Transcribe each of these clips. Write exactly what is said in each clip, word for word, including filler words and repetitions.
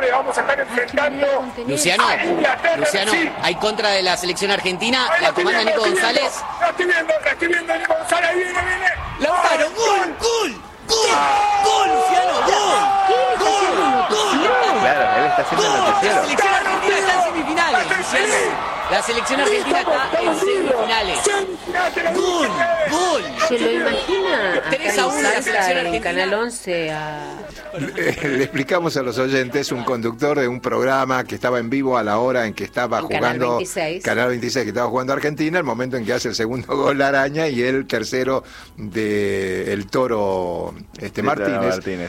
señores, vamos a estar enfrentando Luciano, a Inglaterra. Luciano, Sí. hay contra de la selección argentina, Ahí la estoy comanda viendo, Nico estoy viendo, González. La estoy viendo, la estoy viendo, Nico González, ahí viene, viene. Lautaro, gol, gol, gol, gol, Luciano, gol, gol, gol. Claro, él está haciendo el La noticiero. selección argentina está en semifinales, Luciano. La selección argentina está en semifinales. Gol, gol. ¿Se lo imagina tres acá a en uno la Salta, selección en argentina? Canal once a... Le explicamos a los oyentes, un conductor de un programa que estaba en vivo a la hora en que estaba En Canal jugando veintiséis. Canal veintiséis, que estaba jugando Argentina, el momento en que hace el segundo gol la Araña y el tercero de el Toro este Sí, Martínez. Toro Martínez.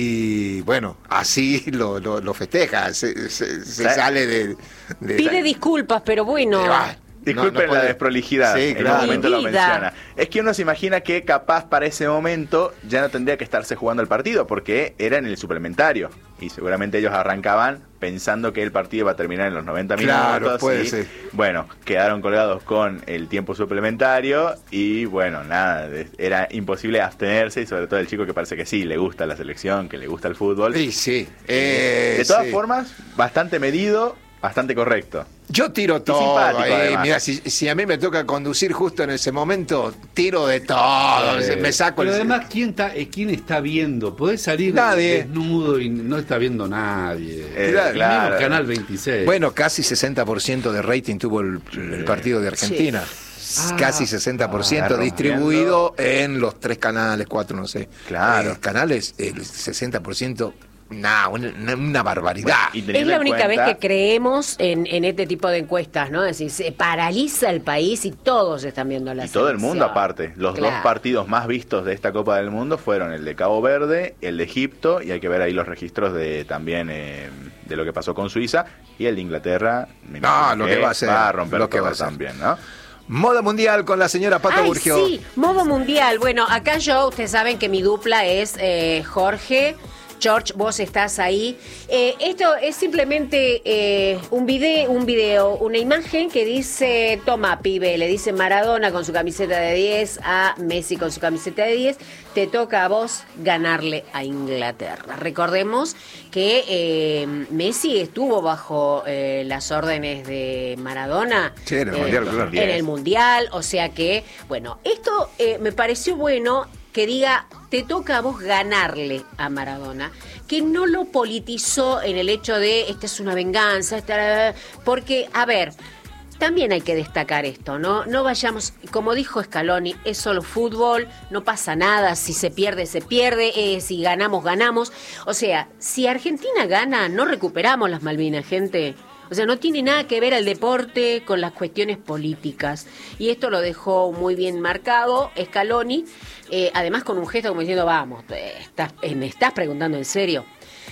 Y bueno, así lo, lo, lo festeja, se, se, se ¿Sabes? sale de, de Pide disculpas, pero bueno... Ah, Disculpen no, no puede. la desprolijidad, Sí, en claro. un momento lo Mi vida. menciona. Es que uno se imagina que capaz para ese momento ya no tendría que estarse jugando el partido, porque era en el suplementario. Y seguramente ellos arrancaban pensando que el partido iba a terminar en los noventa Claro, minutos. puede y, ser. Bueno, quedaron colgados con el tiempo suplementario y bueno, nada, de- era imposible abstenerse, y sobre todo el chico que parece que sí, le gusta la selección, que le gusta el fútbol. Sí, sí. eh, de todas sí. formas, bastante medido, bastante correcto. Yo tiro todo simpático, ahí. además. Mira, si, si a mí me toca conducir justo en ese momento, tiro de todo. Eh, me saco Pero el. además, ¿quién está, eh, quién está viendo? Podés salir Nadie. desnudo y no está viendo nadie. Eh, Claro. Y claro. menos Canal veintiséis. Bueno, casi sesenta por ciento de rating tuvo el, el partido de Argentina. Ah, Casi sesenta por ah, ciento rompiendo. distribuido en los tres canales, cuatro, no sé. Claro. Eh, canales, el sesenta por ciento, nah, una, una barbaridad. Y Es teniendo la en única cuenta- vez que creemos en, en este tipo de encuestas, ¿no? Es decir, se paraliza el país y todos están viendo la Y todo el mundo selección. aparte. Los Claro. dos partidos más vistos de esta Copa del Mundo fueron el de Cabo Verde, el de Egipto, y hay que ver ahí los registros de también eh, de lo que pasó con Suiza, y el de Inglaterra. me No, imagino lo que va a hacer, Va a romper lo que todo va a hacer. también, ¿no? Moda mundial con la señora Pato Ay, Burgio. sí, modo mundial. Bueno, acá yo, ustedes saben que mi dupla es eh, Jorge. George, vos estás ahí. Eh, esto es simplemente eh, un video, un video, una imagen que dice, toma, pibe, le dice Maradona con su camiseta de diez a Messi con su camiseta de diez, te toca a vos ganarle a Inglaterra. Recordemos que eh, Messi estuvo bajo eh, las órdenes de Maradona. Sí, en el eh, Mundial, claro. En el Mundial, o sea que, bueno, esto eh, me pareció bueno que diga, te toca a vos ganarle a Maradona, que no lo politizó en el hecho de, esta es una venganza, esta, porque, a ver, también hay que destacar esto, ¿no? No vayamos, como dijo Scaloni, es solo fútbol, no pasa nada, si se pierde, se pierde, eh, si ganamos, ganamos. O sea, si Argentina gana, no recuperamos las Malvinas, gente. O sea, no tiene nada que ver el deporte con las cuestiones políticas. Y esto lo dejó muy bien marcado Scaloni, eh, además con un gesto como diciendo, vamos, eh, estás, eh, me estás preguntando en serio.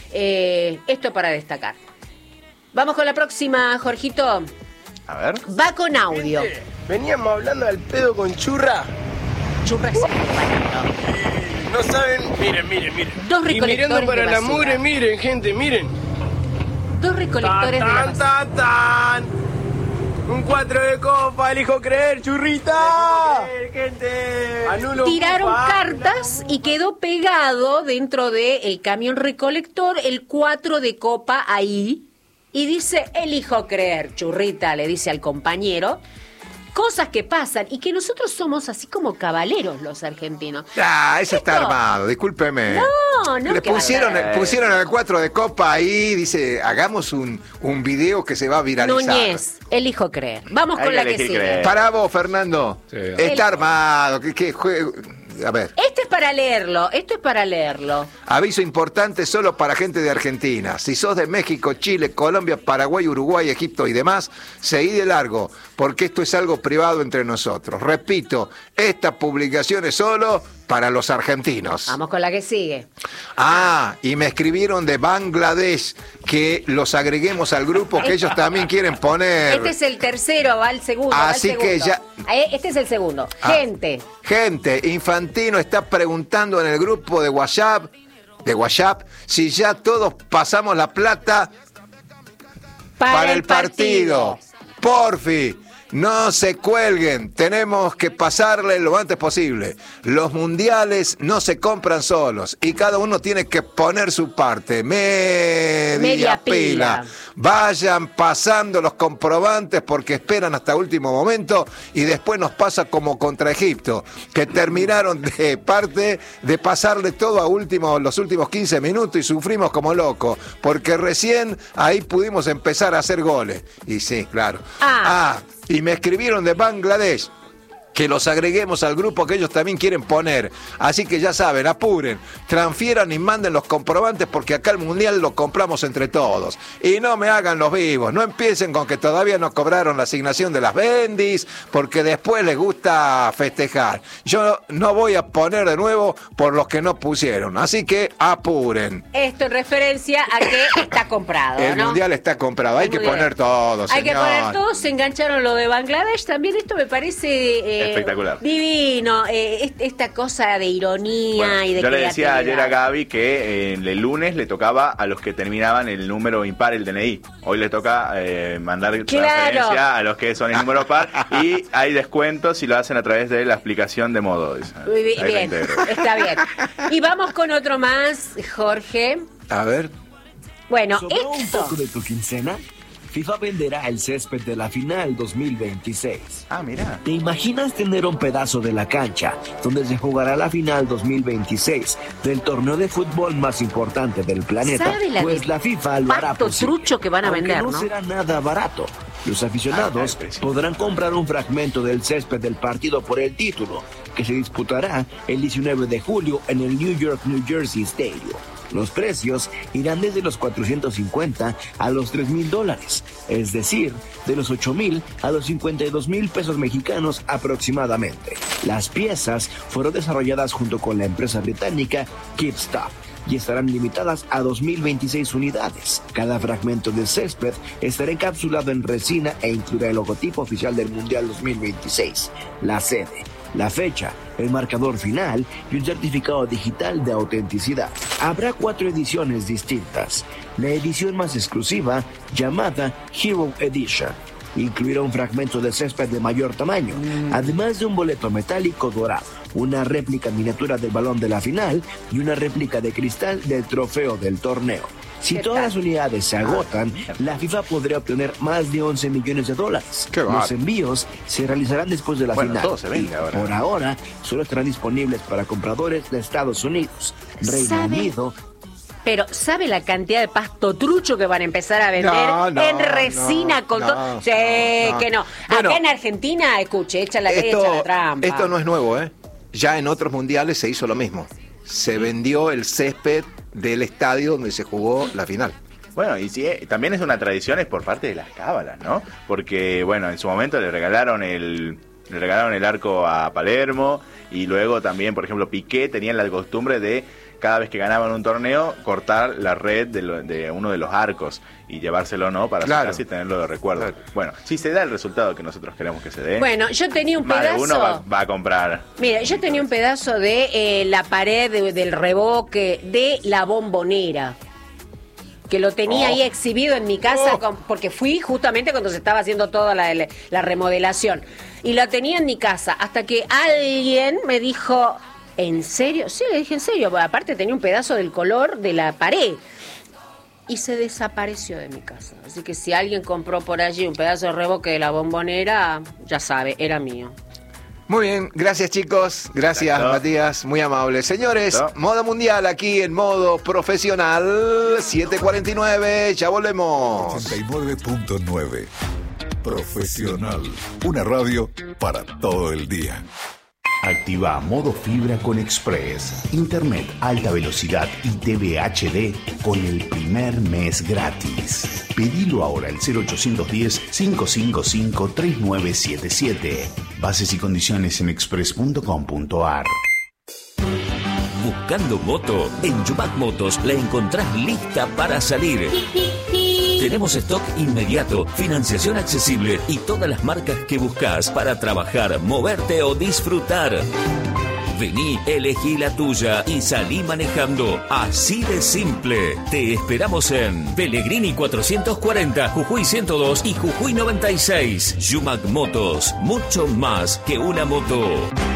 Eh, esto para destacar. Vamos con la próxima, Jorgito. A ver. Va con audio. Veníamos hablando al pedo con Churra. Churra se- No saben. Miren, miren, miren. Dos Y mirando recolectores para de la basura. mugre, miren, gente, miren. Dos recolectores de la Tan, basura. tan, tan. Un cuatro de copa, elijo creer, churrita. gente. Anulo Tiraron copa. cartas y quedó pegado dentro del camión recolector el cuatro de copa ahí. Y dice, elijo creer, churrita, le dice al compañero. Cosas que pasan y que nosotros somos así como caballeros los argentinos. Ah, eso está Esto- armado, discúlpeme. No, no, Le que pusieron, va- pusieron al cuatro de copa ahí, dice, hagamos un, un video que se va a viralizar. Núñez, elijo creer. Vamos Hay con que la que elegir sigue. creer. Para vos, Fernando. Sí. Está El- armado. ¿Qué, qué juego? A ver, Esto es para leerlo, esto es para leerlo. aviso importante solo para gente de Argentina. Si sos de México, Chile, Colombia, Paraguay, Uruguay, Egipto y demás, seguí de largo, porque esto es algo privado entre nosotros. Repito, esta publicación es solo para los argentinos. Vamos con la que sigue. Ah, y me escribieron de Bangladesh que los agreguemos al grupo, que ellos también quieren poner. Este es el tercero, va al segundo. va al Así que segundo. ya- Eh, Este es el segundo. Ah. Gente, Gente, Infantino está preguntando en el grupo de WhatsApp, de WhatsApp, si ya todos pasamos la plata para, para, el partido. Porfi, no se cuelguen, tenemos que pasarle lo antes posible. Los mundiales no se compran solos y cada uno tiene que poner su parte. Media, Media pila. pila. Vayan pasando los comprobantes porque esperan hasta último momento y después nos pasa como contra Egipto, que terminaron de parte de pasarle todo a último, los últimos quince minutos y sufrimos como locos, porque recién ahí pudimos empezar a hacer goles. Y sí, claro. Ah. ah y me escribieron de Bangladesh que los agreguemos al grupo que ellos también quieren poner. Así que ya saben, apuren, transfieran y manden los comprobantes porque acá el mundial lo compramos entre todos. Y no me hagan los vivos, no empiecen con que todavía no cobraron la asignación de las bendis porque después les gusta festejar. Yo no voy a poner de nuevo por los que no pusieron, así que apuren. Esto en referencia a que está comprado, El ¿no? mundial está comprado, hay El que mundial. poner todo, Hay que señor. poner todo, se engancharon lo de Bangladesh, también esto me parece eh, Espectacular. divino, eh, est- esta cosa de ironía Bueno, y de yo le decía creatividad. ayer a Gaby que eh, el lunes le tocaba a los que terminaban el número impar, el D N I. Hoy le toca eh, mandar Claro. transferencia a los que son el número par y hay descuentos si lo hacen a través de la aplicación de modo. dice. Muy bien, Ahí lo bien, integro. está bien. Y vamos con otro más, Jorge. A ver. Bueno, ¿Sobró un esto... poco de tu quincena? FIFA venderá el césped de la final dos mil veintiséis. Ah, mira. ¿Te imaginas tener un pedazo de la cancha donde se jugará la final dos mil veintiséis del torneo de fútbol más importante del planeta? ¿Sabe la Pues de la FIFA lo hará pasto posible. trucho que van a Aunque vender, no ¿no? será nada barato. Los Ah, aficionados el precio. podrán comprar un fragmento del césped del partido por el título, que se disputará el diecinueve de julio en el New York, New Jersey Stadium. Los precios irán desde los cuatrocientos cincuenta a los tres mil dólares, es decir, de los ocho mil a los cincuenta y dos mil pesos mexicanos aproximadamente. Las piezas fueron desarrolladas junto con la empresa británica Keepstop y estarán limitadas a dos mil veintiséis unidades. Cada fragmento de césped estará encapsulado en resina e incluirá el logotipo oficial del Mundial dos mil veintiséis, la sede, la fecha, el marcador final y un certificado digital de autenticidad. Habrá cuatro ediciones distintas. La edición más exclusiva, llamada Hero Edition, incluirá un fragmento de césped de mayor tamaño, además de un boleto metálico dorado, una réplica miniatura del balón de la final y una réplica de cristal del trofeo del torneo. Si ¿Qué todas tal? las unidades se agotan, la FIFA podría obtener más de once millones de dólares. Qué Los bárbaro. envíos se realizarán después de la Bueno, final. todo se vende Y ahora. Por ahora, solo estarán disponibles para compradores de Estados Unidos, Reino ¿Sabe? Unido. Pero ¿sabe la cantidad de pasto trucho que van a empezar a vender No, no, en resina no, con no, todo? Sí, no, no. que no. Bueno, Acá en Argentina, escuche, echa la, echa la Esto, trampa. esto no es nuevo, ¿eh? Ya en otros mundiales se hizo lo mismo. Se vendió el césped del estadio donde se jugó la final. Bueno, y sí, eh, también es una tradición es por parte de las cábalas, ¿no? Porque, bueno, en su momento le regalaron el le regalaron el arco a Palermo y luego también, por ejemplo, Piqué tenía la costumbre de cada vez que ganaban un torneo cortar la red de, lo- de uno de los arcos y llevárselo, ¿no? Para Claro. su casa y tenerlo de recuerdo. Claro. Bueno, si se da el resultado que nosotros queremos que se dé, Bueno, yo tenía un más de pedazo... uno va, va a comprar. Mira, yo tenía un pedazo de eh, la pared de- del revoque de la bombonera. Que lo tenía Oh. ahí exhibido en mi casa, Oh. con- porque fui justamente cuando se estaba haciendo toda la, la- la remodelación. Y lo tenía en mi casa, hasta que alguien me dijo, ¿en serio? Sí, le dije, en serio. Aparte tenía un pedazo del color de la pared. Y se desapareció de mi casa. Así que si alguien compró por allí un pedazo de revoque de la bombonera, ya sabe, era mío. Muy bien, gracias chicos, gracias Perfecto. Matías, muy amable. Señores, Perfecto. modo mundial aquí en modo profesional, siete cuarenta y nueve, ya volvemos. ochenta y nueve punto nueve. Profesional. Una radio para todo el día. Activa modo fibra con Express. Internet alta velocidad y T V H D con el primer mes gratis. Pedilo ahora al cero ochocientos diez, cinco cinco cinco, tres nueve siete siete. Bases y condiciones en express punto com punto a r. Buscando moto, en Yumac Motos la encontrás lista para salir. Tenemos stock inmediato, financiación accesible y todas las marcas que buscas para trabajar, moverte o disfrutar. Vení, elegí la tuya y salí manejando. Así de simple. Te esperamos en Pellegrini cuatrocientos cuarenta, Jujuy ciento dos y Jujuy noventa y seis. Yumac Motos, mucho más que una moto.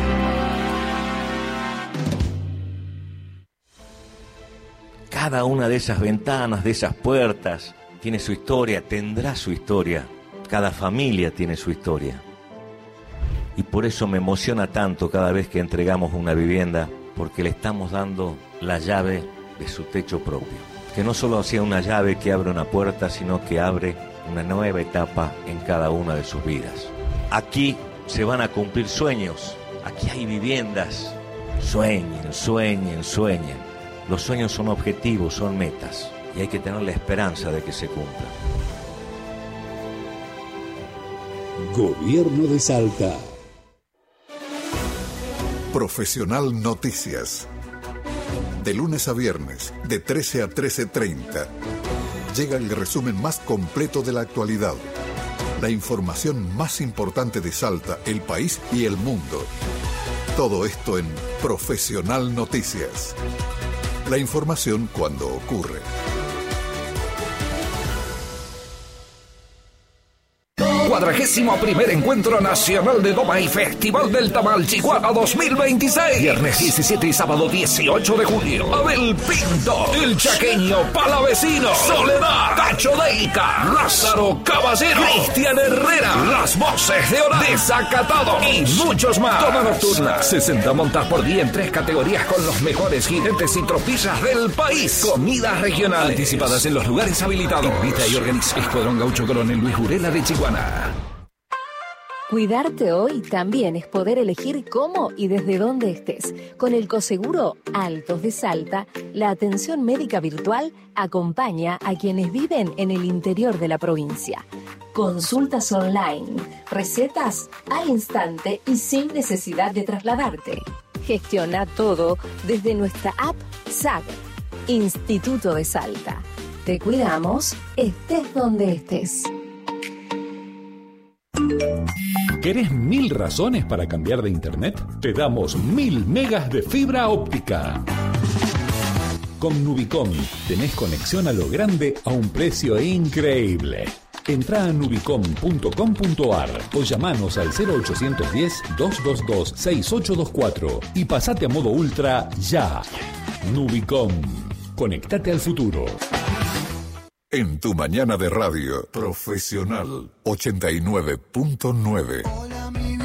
Cada una de esas ventanas, de esas puertas, tiene su historia, tendrá su historia. Cada familia tiene su historia. Y por eso me emociona tanto cada vez que entregamos una vivienda, porque le estamos dando la llave de su techo propio. Que no solo sea una llave que abre una puerta, sino que abre una nueva etapa en cada una de sus vidas. Aquí se van a cumplir sueños, aquí hay viviendas. Sueñen, sueñen, sueñen. Los sueños son objetivos, son metas, y hay que tener la esperanza de que se cumplan. Gobierno de Salta. Profesional Noticias. De lunes a viernes, de trece a trece treinta. Llega el resumen más completo de la actualidad. La información más importante de Salta, el país y el mundo. Todo esto en Profesional Noticias. La información cuando ocurre. Cuadragésimo primer Encuentro Nacional de Doma y Festival del Tamal Chihuahua dos mil veintiséis. Viernes diecisiete y sábado dieciocho de julio. Abel Pinto, El Chaqueño, Palavecino, Soledad, Cacho Deica, Lázaro Caballero, Cristian Herrera, Las Voces de Hora, Desacatado y muchos más. Toma nocturna, sesenta montas por día en tres categorías con los mejores jinetes y tropillas del país. Comidas regionales anticipadas en los lugares habilitados. Invita y organiza Escuadrón Gaucho Coronel Luis Jurela de Chihuahua. Cuidarte hoy también es poder elegir cómo y desde dónde estés. Con el Coseguro Altos de Salta, la atención médica virtual acompaña a quienes viven en el interior de la provincia. Consultas online, recetas al instante y sin necesidad de trasladarte. Gestiona todo desde nuestra app S A G, Instituto de Salta. Te cuidamos, estés donde estés. ¿Querés mil razones para cambiar de internet? Te damos mil megas de fibra óptica. Con Nubicom tenés conexión a lo grande a un precio increíble. Entrá a nubicom punto com punto ar o llamanos al cero ochocientos diez, doscientos veintidós, sesenta y ocho veinticuatro y pasate a modo ultra ya. Nubicom. Conectate al futuro. En tu mañana de radio, Profesional ochenta y nueve punto nueve.